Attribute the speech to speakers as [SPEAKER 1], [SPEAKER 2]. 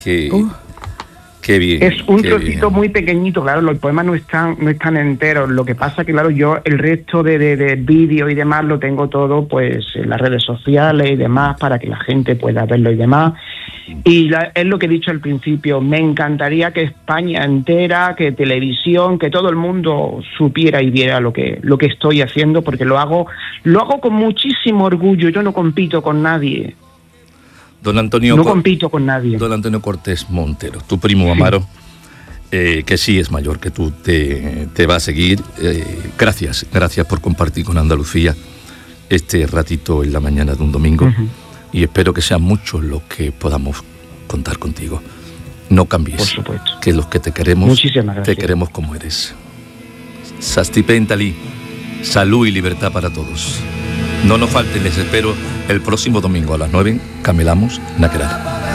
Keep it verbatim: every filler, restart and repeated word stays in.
[SPEAKER 1] Qué,
[SPEAKER 2] Uh.
[SPEAKER 1] qué bien.
[SPEAKER 2] Es un
[SPEAKER 1] qué
[SPEAKER 2] trocito
[SPEAKER 1] bien.
[SPEAKER 2] muy pequeñito, claro, los poemas no están, no están enteros. Lo que pasa que, claro, yo el resto de, de, de vídeos y demás lo tengo todo pues en las redes sociales y demás para que la gente pueda verlo y demás. Y la, es lo que he dicho al principio, me encantaría que España entera, que televisión, que todo el mundo supiera y viera lo que, lo que estoy haciendo, porque lo hago, lo hago con muchísimo orgullo, yo no compito con nadie.
[SPEAKER 1] Don Antonio,
[SPEAKER 2] No
[SPEAKER 1] Cor-
[SPEAKER 2] compito con nadie.
[SPEAKER 1] Don Antonio Cortés Montero, tu primo Amaro, eh, que sí es mayor que tú, te, te va a seguir. Eh, gracias, gracias por compartir con Andalucía este ratito en la mañana de un domingo.
[SPEAKER 2] Uh-huh.
[SPEAKER 1] Y espero que sean muchos los que podamos contar contigo. No cambies.
[SPEAKER 2] Por supuesto.
[SPEAKER 1] Que los que te queremos,
[SPEAKER 2] Muchísimas gracias.
[SPEAKER 1] te queremos como eres. Sastipentali, salud y libertad para todos. No nos falten, les espero el próximo domingo a las nueve. Camelamos, Naquerada.